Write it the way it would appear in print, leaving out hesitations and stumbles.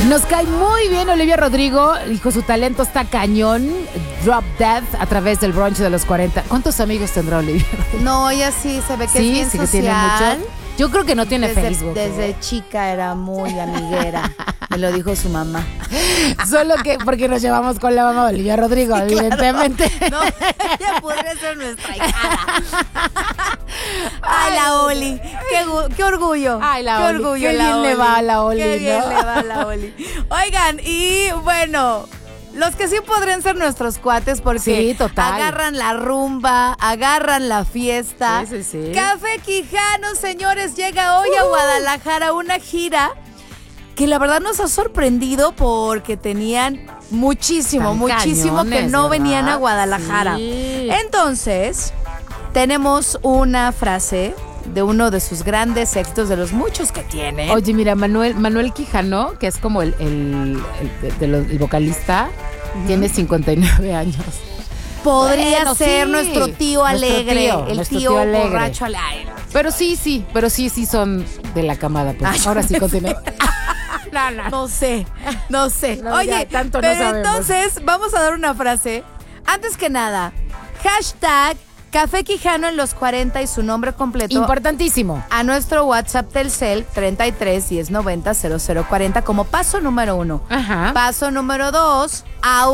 Nos cae muy bien Olivia Rodrigo. Hijo, su talento está cañón. Drop Dead a través del brunch de los 40. ¿Cuántos amigos tendrá Olivia Rodrigo? No, ella sí se ve que Sí, es bien sí que tiene social. mucho. Yo creo que no tiene Facebook. Desde chica era muy amiguera. Me lo dijo su mamá. Solo que porque nos llevamos con la mamá de Olivia Rodrigo, sí, evidentemente. Claro. No, ella podría ser nuestra hijada. Ay, la Oli. Qué orgullo. Ay, la qué Oli. orgullo, Qué la bien Oli. le va a la Oli, Qué bien ¿no? le va a la Oli. Oigan, y bueno, los que sí podrían ser nuestros cuates porque Sí, total. agarran la rumba, agarran la fiesta. Sí, sí, sí. Café Quijano, señores, llega hoy a Guadalajara una gira que la verdad nos ha sorprendido porque tenían muchísimo Tan que cañones, no venían a ¿verdad? Guadalajara. Sí. Entonces, tenemos una frase de uno de sus grandes éxitos, de los muchos que tiene. Oye, mira, Manuel Quijano, que es como el vocalista, tiene 59 años. Podría Bueno, ser sí. nuestro tío alegre, el nuestro tío alegre. borracho alegre. Pero sí son de la camada. Pues. Ay, Ahora sí continúa. No sé. No, Oye, ya, tanto no pero sabemos. entonces vamos a dar una frase. Antes que nada, hashtag Café Quijano en los 40 y su nombre completo. Importantísimo. A nuestro WhatsApp Telcel 33 10 90 0040 como paso número 1. Ajá. Paso número 2,